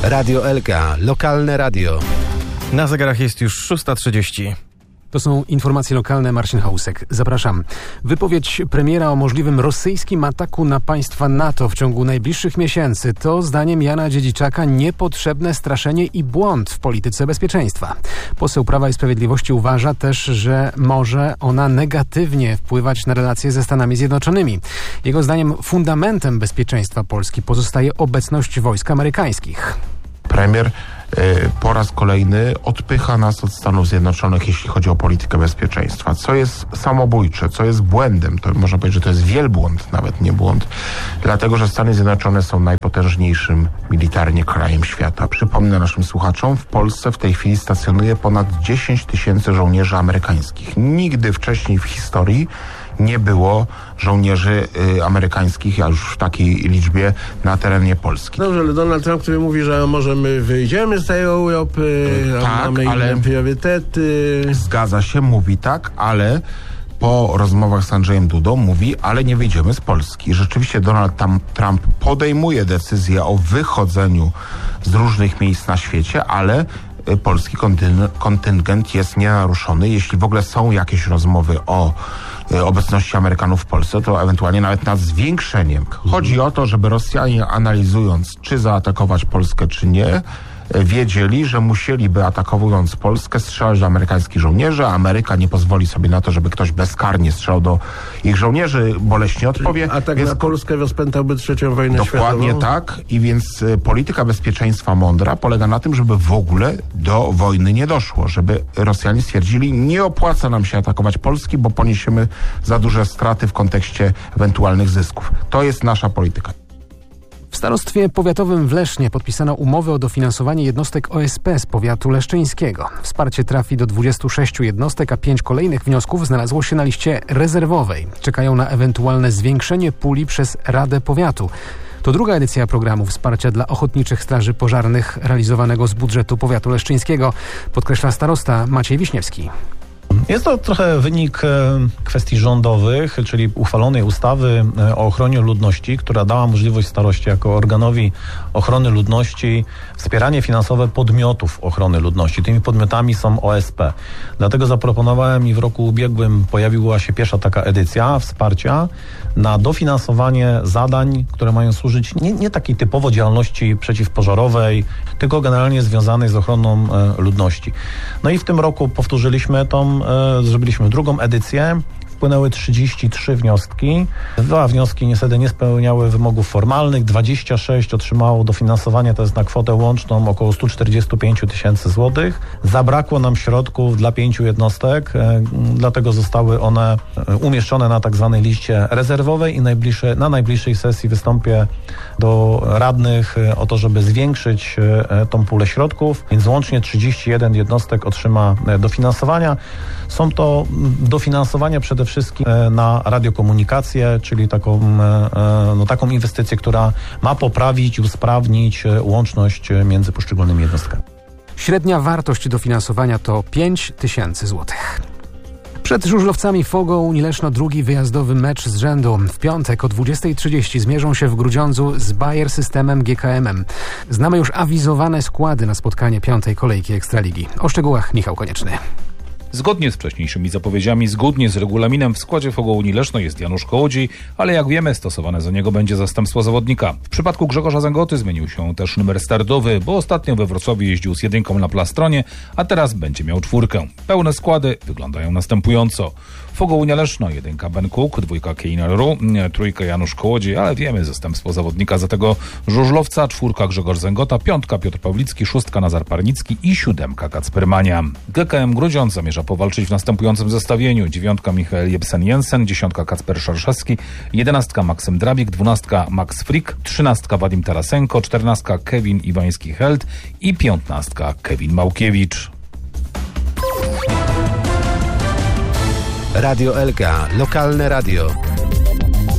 Radio Elka, lokalne radio. Na zegarach jest już 6:30. To są informacje lokalne. Marcin Hałusek. Zapraszam. Wypowiedź premiera o możliwym rosyjskim ataku na państwa NATO w ciągu najbliższych miesięcy to, zdaniem Jana Dziedziczaka, niepotrzebne straszenie i błąd w polityce bezpieczeństwa. Poseł Prawa i Sprawiedliwości uważa też, że może ona negatywnie wpływać na relacje ze Stanami Zjednoczonymi. Jego zdaniem fundamentem bezpieczeństwa Polski pozostaje obecność wojsk amerykańskich. Premier po raz kolejny odpycha nas od Stanów Zjednoczonych, jeśli chodzi o politykę bezpieczeństwa, co jest samobójcze, co jest błędem. To można powiedzieć, że to jest wielbłąd, nawet nie błąd, dlatego że Stany Zjednoczone są najpotężniejszym militarnie krajem świata. Przypomnę naszym słuchaczom, w Polsce w tej chwili stacjonuje ponad 10 000 żołnierzy amerykańskich. Nigdy wcześniej w historii nie było żołnierzy amerykańskich, a już w takiej liczbie, na terenie Polski. Dobrze, ale Donald Trump, który mówi, że może my wyjdziemy z tej Europy, mamy inne priorytety. Zgadza się, mówi tak, ale po rozmowach z Andrzejem Dudą mówi, ale nie wyjdziemy z Polski. Rzeczywiście Donald Trump podejmuje decyzję o wychodzeniu z różnych miejsc na świecie, ale polski kontyngent jest nienaruszony. Jeśli w ogóle są jakieś rozmowy o obecności Amerykanów w Polsce, to ewentualnie nawet nad zwiększeniem. Chodzi o to, żeby Rosjanie, analizując, czy zaatakować Polskę, czy nie, wiedzieli, że musieliby, atakując Polskę, strzelać do amerykańskich żołnierzy, a Ameryka nie pozwoli sobie na to, żeby ktoś bezkarnie strzelał do ich żołnierzy, boleśnie odpowie. A tak na Polskę rozpętałby trzecią wojnę światową? Dokładnie tak. I więc polityka bezpieczeństwa mądra polega na tym, żeby w ogóle do wojny nie doszło. Żeby Rosjanie stwierdzili, nie opłaca nam się atakować Polski, bo poniesiemy za duże straty w kontekście ewentualnych zysków. To jest nasza polityka. W starostwie powiatowym w Lesznie podpisano umowę o dofinansowanie jednostek OSP z powiatu leszczyńskiego. Wsparcie trafi do 26 jednostek, a 5 kolejnych wniosków znalazło się na liście rezerwowej. Czekają na ewentualne zwiększenie puli przez Radę Powiatu. To druga edycja programu wsparcia dla ochotniczych straży pożarnych realizowanego z budżetu powiatu leszczyńskiego, podkreśla starosta Maciej Wiśniewski. Jest to trochę wynik kwestii rządowych, czyli uchwalonej ustawy o ochronie ludności, która dała możliwość staroście jako organowi ochrony ludności wspieranie finansowe podmiotów ochrony ludności. Tymi podmiotami są OSP. Dlatego zaproponowałem i w roku ubiegłym pojawiła się pierwsza taka edycja wsparcia na dofinansowanie zadań, które mają służyć nie takiej typowo działalności przeciwpożarowej, tylko generalnie związanej z ochroną ludności. No i w tym roku powtórzyliśmy zrobiliśmy drugą edycję. Wpłynęły 33 wnioski. 2 wnioski niestety nie spełniały wymogów formalnych. 26 otrzymało dofinansowanie, to jest na kwotę łączną około 145 000 złotych. Zabrakło nam środków dla 5 jednostek, dlatego zostały one umieszczone na tak zwanej liście rezerwowej i na najbliższej sesji wystąpię do radnych o to, żeby zwiększyć tą pulę środków, więc łącznie 31 jednostek otrzyma dofinansowania. Są to dofinansowania przede wszystkim na radiokomunikację, czyli taką inwestycję, która ma poprawić i usprawnić łączność między poszczególnymi jednostkami. Średnia wartość dofinansowania to 5 000 złotych. Przed żużlowcami Fogą Unii Leszno drugi wyjazdowy mecz z rzędu. W piątek o 20:30 zmierzą się w Grudziądzu z Bayer Systemem GKM-em. Znamy już awizowane składy na spotkanie piątej kolejki Ekstraligi. O szczegółach Michał Konieczny. Zgodnie z wcześniejszymi zapowiedziami, zgodnie z regulaminem w składzie Fogą Unii Leszno jest Janusz Kołodziej, ale jak wiemy stosowane za niego będzie zastępstwo zawodnika. W przypadku Grzegorza Zęgoty zmienił się też numer startowy, bo ostatnio we Wrocławiu jeździł z 1 na plastronie, a teraz będzie miał 4. Pełne składy wyglądają następująco. Fogą Unia Leszno, 1 Ben Cook, 2 Kejnar Ru, 3 Janusz Kołodziej, ale wiemy zastępstwo zawodnika za tego żużlowca, 4 Grzegorz Zęgota, 5 Piotr Pawlicki, 6 Nazar Parnicki i 7 Kacper Mania. GKM Grudziądz zamierza powalczyć w następującym zestawieniu: 9 Michael Jebsen-Jensen, 10 Kacper Szarszewski, 11 Maksym Drabik, 12 Max Frick, 13 Wadim Tarasenko, 14 Kevin Iwański-Held i 15 Kevin Małkiewicz. Radio Elka, lokalne radio.